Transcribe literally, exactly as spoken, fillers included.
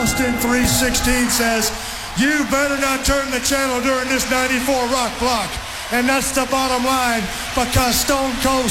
Austin three sixteen says, you better not turn the channel during this ninety-four rock block. And that's the bottom line, because Stone Cold